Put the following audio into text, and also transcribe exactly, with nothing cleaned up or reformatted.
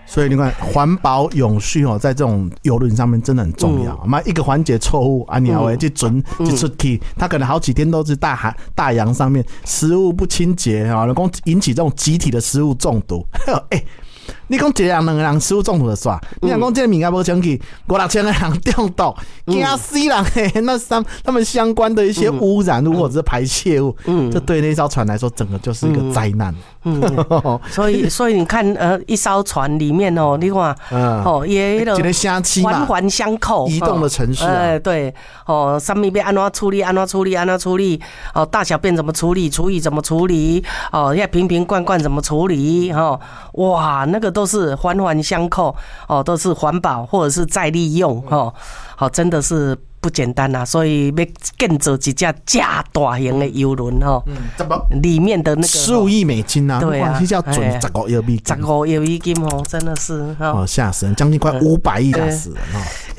所以你看，环保永续哦，在这种邮轮上面真的很重要。嘛、嗯，一个环节错误啊，你还会去准去出去，他可能好几天都是大海大洋上面食物不清洁啊，然后引起这种集体的食物中毒。哎、欸，你讲一个人两个人食物中毒就算，你讲讲这个物件无清气，五六千个人中毒，惊死人诶！那相他们相关的一些污染物或者是排泄物，嗯，这对那艘船来说，整个就是一个灾难。 嗯，所以所以你看，呃，一艘船里面哦，你看，嗯、哦，也有环环相扣， 移动的城市、啊，哎、 呃，对，哦，上面要安怎处理，安怎处理，安怎处理，哦，大小便怎么处理，厨余怎么处理，哦，要瓶瓶罐罐怎么处理，哦，哇，那个都是环环相扣，哦，都是环保或者是再利用，哦，好，真的是。不简单啦、啊，所以要建造一架架大型的邮轮哦，嗯，里面的那个十五亿美金啊， 对啊， 这叫准十五亿美金， 十五亿美金哦，真的是哦吓死人，将近快五百亿打死人哦。